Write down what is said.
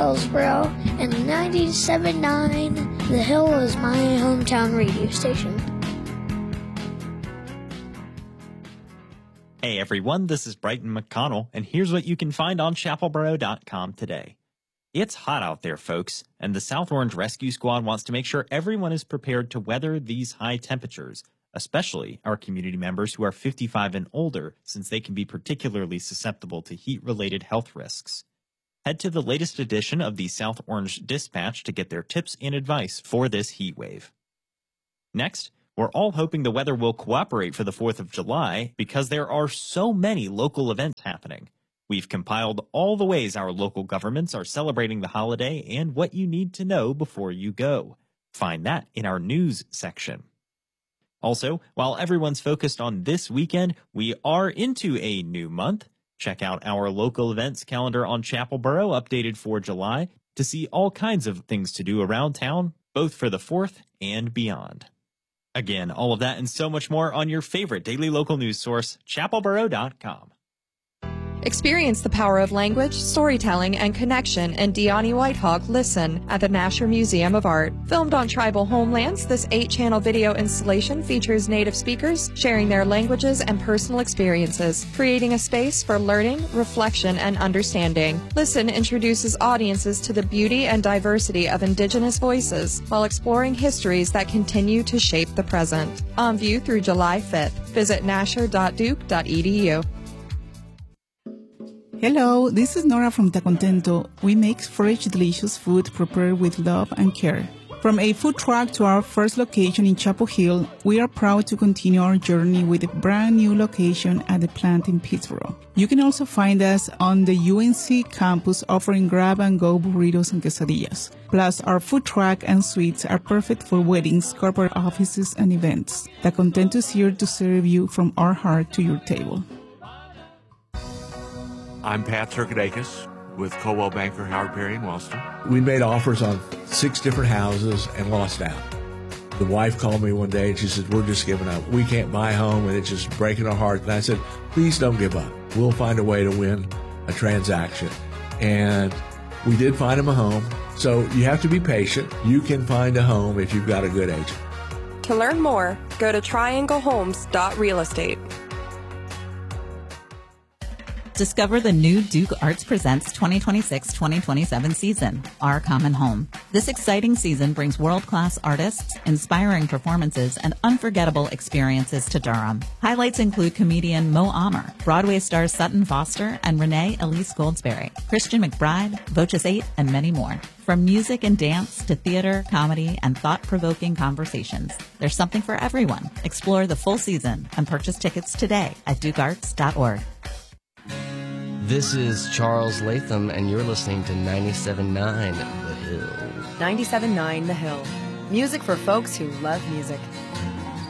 Hillsboro, and 97.9 The Hill is my hometown radio station. Hey everyone, this is Brighton McConnell, and here's what you can find on chapelboro.com today. It's hot out there, folks, and the South Orange Rescue Squad wants to make sure everyone is prepared to weather these high temperatures, especially our community members who are 55 and older, since they can be particularly susceptible to heat-related health risks. Head to the latest edition of the South Orange Dispatch to get their tips and advice for this heat wave. Next, we're all hoping the weather will cooperate for the 4th of July because there are so many local events happening. We've compiled all the ways our local governments are celebrating the holiday and what you need to know before you go. Find that in our news section. Also, while everyone's focused on this weekend, we are into a new month. Check out our local events calendar on Chapelboro, updated for July, to see all kinds of things to do around town, both for the 4th and beyond. Again, all of that and so much more on your favorite daily local news source, chapelboro.com. Experience the power of language, storytelling, and connection in Diani Whitehawk Listen at the Nasher Museum of Art. Filmed on tribal homelands, this 8-channel video installation features native speakers sharing their languages and personal experiences, creating a space for learning, reflection, and understanding. Listen introduces audiences to the beauty and diversity of Indigenous voices while exploring histories that continue to shape the present. On view through July 5th. Visit nasher.duke.edu. Hello, this is Nora from Tacontento. We make fresh, delicious food prepared with love and care. From a food truck to our first location in Chapel Hill, we are proud to continue our journey with a brand new location at the plant in Pittsburgh. You can also find us on the UNC campus offering grab-and-go burritos and quesadillas. Plus, our food truck and suites are perfect for weddings, corporate offices, and events. Tacontento is here to serve you from our heart to your table. I'm Pat Turkadakis with Coldwell Banker Howard Perry in Wellston. We made offers on 6 different houses and lost out. The wife called me one day and she said, we're just giving up. We can't buy a home and it's just breaking our heart. And I said, please don't give up. We'll find a way to win a transaction. And we did find him a home. So you have to be patient. You can find a home if you've got a good agent. To learn more, go to trianglehomes.realestate. Discover the new Duke Arts Presents 2026-2027 season, Our Common Home. This exciting season brings world-class artists, inspiring performances, and unforgettable experiences to Durham. Highlights include comedian Mo Amer, Broadway stars Sutton Foster and Renee Elise Goldsberry, Christian McBride, Voces 8, and many more. From music and dance to theater, comedy, and thought-provoking conversations, there's something for everyone. Explore the full season and purchase tickets today at dukearts.org. This is Charles Latham, and you're listening to 97.9 The Hill. 97.9 The Hill. Music for folks who love music.